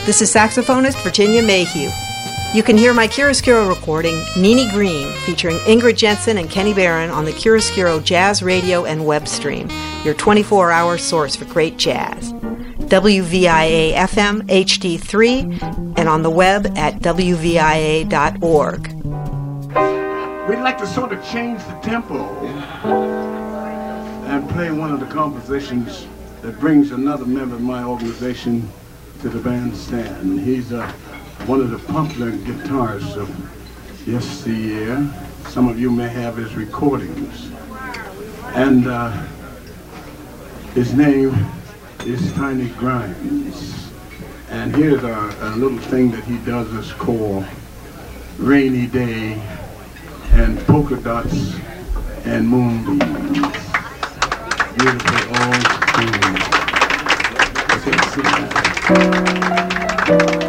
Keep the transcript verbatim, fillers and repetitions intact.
This is saxophonist Virginia Mayhew. You can hear my chiaroscuro recording, Nini Green, featuring Ingrid Jensen and Kenny Barron on the Chiaroscuro Jazz Radio and Web Stream, your twenty-four hour source for great jazz. W V I A F M H D three and on the web at W V I A dot org. We'd like to sort of change the tempo and play one of the compositions that brings another member of my organization to the bandstand. He's uh, one of the popular guitarists of yesteryear. Some of you may have his recordings. And uh, his name is Tiny Grimes. And here's a, a little thing that he does that's called Rainy Day and Polka Dots and Moonbeams. Beautiful old tune. Okay, sit down.